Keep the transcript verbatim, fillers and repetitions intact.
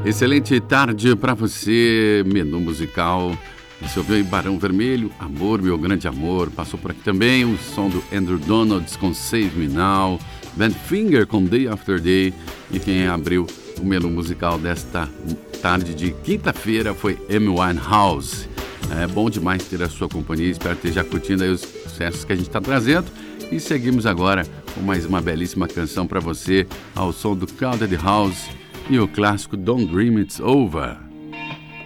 Excelente tarde para você, menu musical. Você ouviu aí Barão Vermelho, Amor, Meu Grande Amor. Passou por aqui também o som do Andrew Donalds com Save Me Now, Badfinger com Day After Day. E quem abriu o menu musical desta tarde de quinta-feira foi Amy Winehouse. É bom demais ter a sua companhia, espero que esteja curtindo aí os sucessos que a gente está trazendo. E seguimos agora com mais uma belíssima canção para você, ao som do Crowded House e o clássico Don't Dream It's Over.